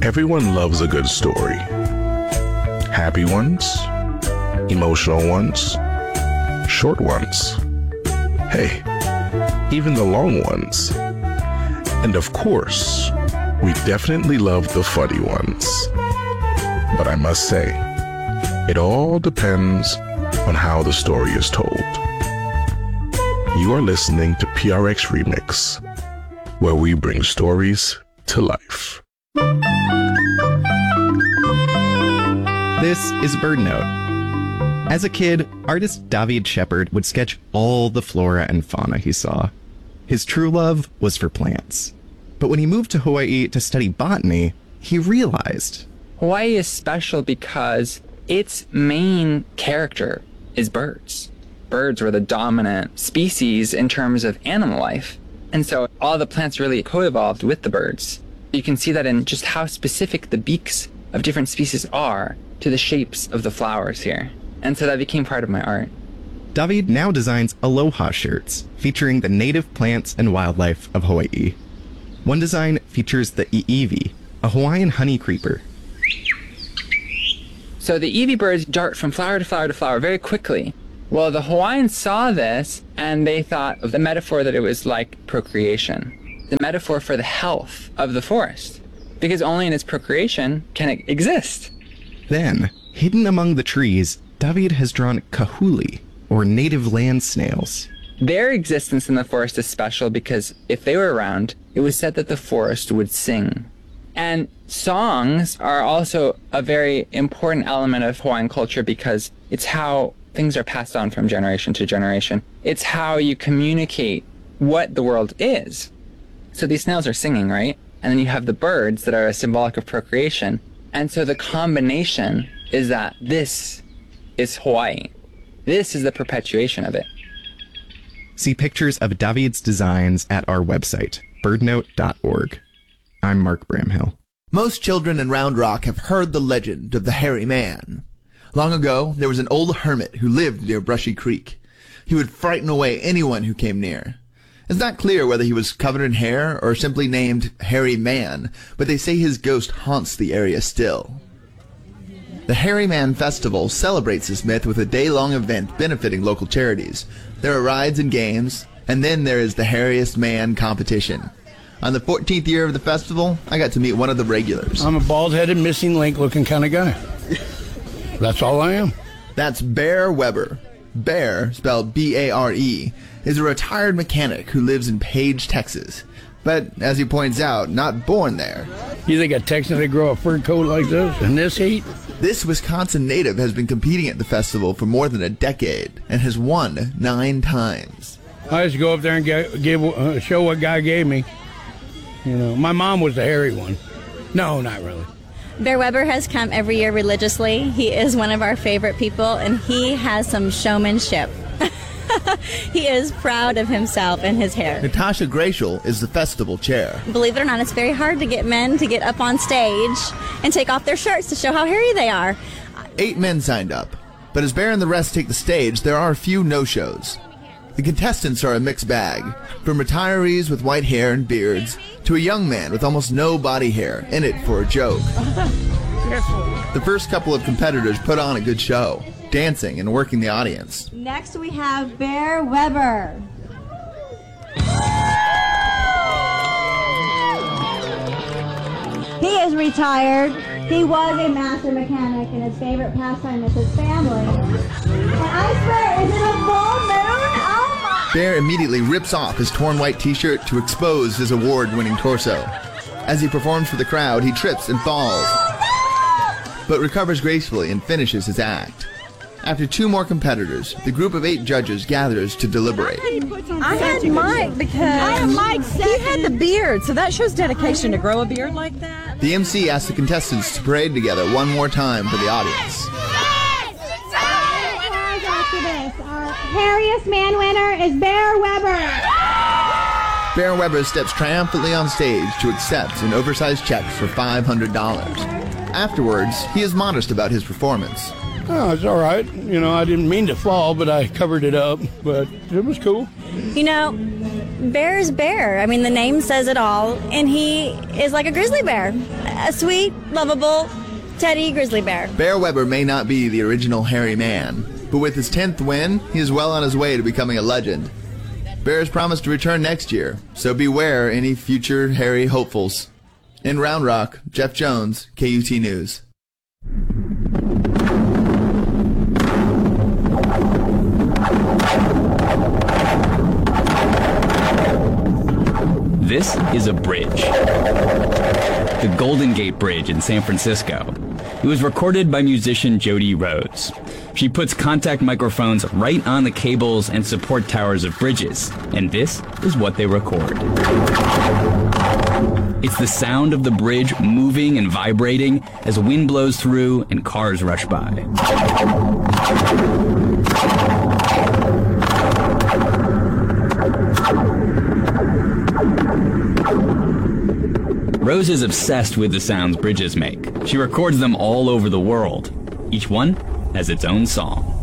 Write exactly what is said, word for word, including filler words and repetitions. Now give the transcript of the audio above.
Everyone loves a good story. Happy ones, emotional ones, short ones. Hey, even the long ones. And of course, we definitely love the funny ones. But I must say, it all depends on how the story is told. You are listening to P R X Remix, where we bring stories to life. This is Bird Note. As a kid, artist David Shepard would sketch all the flora and fauna he saw. His true love was for plants. But when he moved to Hawaii to study botany, he realized Hawaii is special because its main character is birds. Birds were the dominant species in terms of animal life. And so all the plants really co-evolved with the birds. You can see that in just how specific the beaks of different species are to the shapes of the flowers here. And so that became part of my art. David now designs aloha shirts featuring the native plants and wildlife of Hawaii. One design features the iiwi, a Hawaiian honey creeper. So the iiwi birds dart from flower to flower to flower very quickly. Well, the Hawaiians saw this and they thought of the metaphor that it was like procreation, the metaphor for the health of the forest, because only in its procreation can it exist. Then, hidden among the trees, David has drawn kahuli, or native land snails. Their existence in the forest is special because if they were around, it was said that the forest would sing. And songs are also a very important element of Hawaiian culture because it's how things are passed on from generation to generation. It's how you communicate what the world is. So these snails are singing, right? And then you have the birds that are symbolic of procreation. And so the combination is that this is Hawaii. This is the perpetuation of it. See pictures of David's designs at our website, birdnote dot org. I'm Mark Bramhill. Most children in Round Rock have heard the legend of the hairy man. Long ago, there was an old hermit who lived near Brushy Creek. He would frighten away anyone who came near. It's not clear whether he was covered in hair or simply named Hairy Man, but they say his ghost haunts the area still. The Hairy Man Festival celebrates this myth with a day-long event benefiting local charities. There are rides and games, and then there is the Hairiest Man competition. On the fourteenth year of the festival, I got to meet one of the regulars. I'm a bald-headed, missing link looking kind of guy. That's all I am. That's Bear Weber. Bear, spelled B A R E, is a retired mechanic who lives in Page, Texas. But, as he points out, not born there. You think a Texan could grow a fur coat like this in this heat? This Wisconsin native has been competing at the festival for more than a decade and has won nine times. I just go up there and get, give, uh, show what God gave me. You know, my mom was the hairy one. No, not really. Bear Weber has come every year religiously. He is one of our favorite people, and he has some showmanship. He is proud of himself and his hair. Natasha Gracial is the festival chair. Believe it or not, it's very hard to get men to get up on stage and take off their shirts to show how hairy they are. Eight men signed up, but as Bear and the rest take the stage, there are a few no-shows. The contestants are a mixed bag, from retirees with white hair and beards to a young man with almost no body hair, in it for a joke. The first couple of competitors put on a good show, dancing and working the audience. Next we have Bear Weber. He is retired. He was a master mechanic, and his favorite pastime is his family. And I swear, is it a full moon? Oh my! Bear immediately rips off his torn white t-shirt to expose his award-winning torso. As he performs for the crowd, he trips and falls, but recovers gracefully and finishes his act. After two more competitors, the group of eight judges gathers to deliberate. I had Mike because I had Mike he had the beard, so that shows dedication to grow a beard like that. The M C asks the contestants to parade together one more time for the audience. After this, our hairiest man winner is Bear Weber. Bear Weber steps triumphantly on stage to accept an oversized check for five hundred dollars. Afterwards, he is modest about his performance. Oh, it's all right. You know, I didn't mean to fall, but I covered it up. But it was cool. You know, Bear's Bear. I mean, the name says it all. And he is like a grizzly bear. A sweet, lovable, teddy grizzly bear. Bear Weber may not be the original hairy man, but with his tenth win, he is well on his way to becoming a legend. Bear has promised to return next year, so beware any future hairy hopefuls. In Round Rock, Jeff Jones, K U T News. This is a bridge. The Golden Gate Bridge in San Francisco. It was recorded by musician Jody Rhodes. She puts contact microphones right on the cables and support towers of bridges, and this is what they record. It's the sound of the bridge moving and vibrating as wind blows through and cars rush by. Rose is obsessed with the sounds bridges make. She records them all over the world. Each one has its own song.